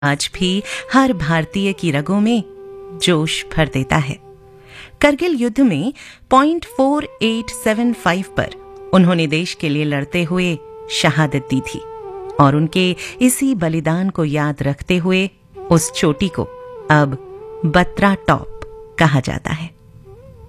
आज भी हर भारतीय की रगों में जोश भर देता है। करगिल युद्ध में .4875 पर उन्होंने देश के लिए लड़ते हुए शहादत दी थी और उनके इसी बलिदान को याद रखते हुए उस चोटी को अब बत्रा टॉप कहा जाता है।